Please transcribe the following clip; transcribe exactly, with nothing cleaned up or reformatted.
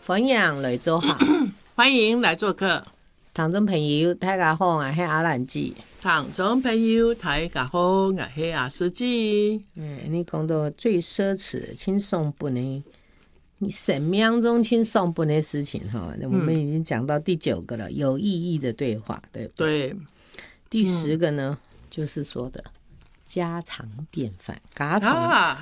欢迎来做客， 欢迎来做客。 听众朋友，大家好，我是阿兰姐。 听众朋友，大家好，我是阿司机。 嗯，你讲到最奢侈、轻松不能，你生命中轻松不能的事情哈，我们已经讲到第九个了，有意义的对话，对不对？ 对。 第十个呢，嗯、就是说的家常便饭，家常。 啊